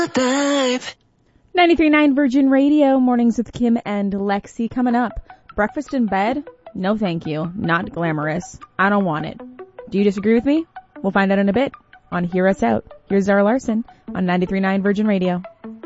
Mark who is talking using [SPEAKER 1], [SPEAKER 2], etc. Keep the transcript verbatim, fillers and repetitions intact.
[SPEAKER 1] ninety-three point nine Virgin Radio, Mornings with Kim and Lexi. Coming up, breakfast in bed? No thank you. Not glamorous. I don't want it. Do you disagree with me? We'll find out in a bit on Hear Us Out. Here's Zara Larson on ninety-three point nine Virgin Radio.